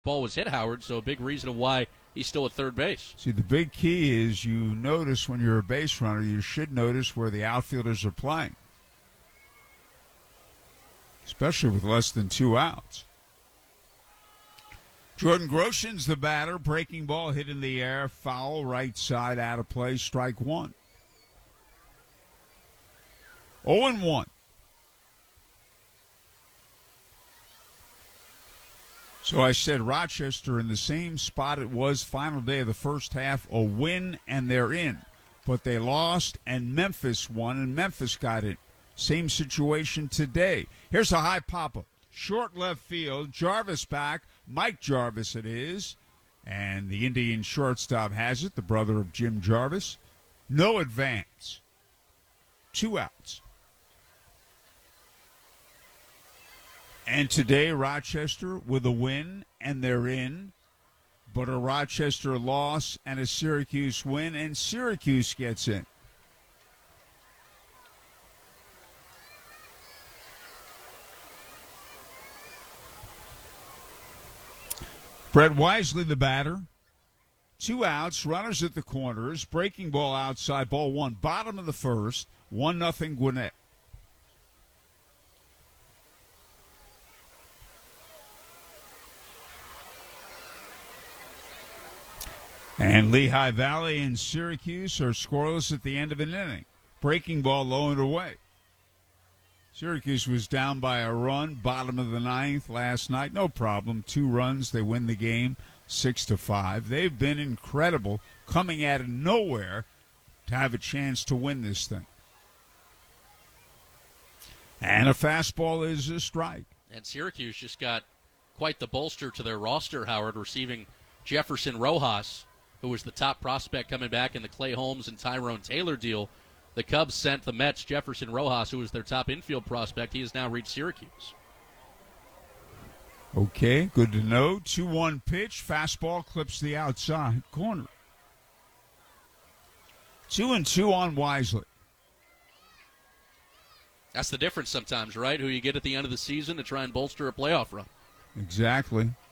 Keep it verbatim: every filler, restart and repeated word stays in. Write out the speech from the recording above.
ball was hit, Howard, so a big reason of why he's still at third base. See, the big key is you notice when you're a base runner, you should notice where the outfielders are playing, especially with less than two outs. Jordan Groshans the batter. Breaking ball hit in the air. Foul, right side, out of play, strike one. oh and one. So I said Rochester in the same spot it was final day of the first half, a win, and they're in. But they lost, and Memphis won, and Memphis got it. Same situation today. Here's a high pop-up. Short left field, Jarvis back. Mike Jarvis it is. And the Indian shortstop has it, the brother of Jim Jarvis. No advance. Two outs. And today, Rochester with a win, and they're in. But a Rochester loss and a Syracuse win, and Syracuse gets in. Brett Wisely, the batter. Two outs, runners at the corners. Breaking ball outside, ball one. Bottom of the first, one nothing Gwinnett. And Lehigh Valley and Syracuse are scoreless at the end of an inning. Breaking ball low and away. Syracuse was down by a run, bottom of the ninth last night. No problem. Two runs, they win the game, six to five. They've been incredible, coming out of nowhere to have a chance to win this thing. And a fastball is a strike. And Syracuse just got quite the bolster to their roster, Howard, receiving Jefferson Rojas, who was the top prospect coming back in the Clay Holmes and Tyrone Taylor deal. The Cubs sent the Mets Jefferson Rojas, who was their top infield prospect. He has now reached Syracuse. Okay, good to know. two one pitch. Fastball clips the outside corner. Two and two on Wisely. That's the difference sometimes, right? Who you get at the end of the season to try and bolster a playoff run. Exactly.